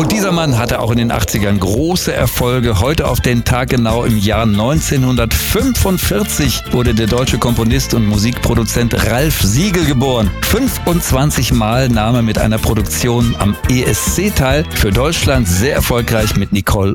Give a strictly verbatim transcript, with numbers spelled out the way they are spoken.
Und dieser Mann hatte auch in den achtzigern große Erfolge. Heute auf den Tag genau im Jahr neunzehnhundertfünfundvierzig wurde der deutsche Komponist und Musikproduzent Ralf Siegel geboren. fünfundzwanzig Mal nahm er mit einer Produktion am E S C teil. Für Deutschland sehr erfolgreich mit Nicole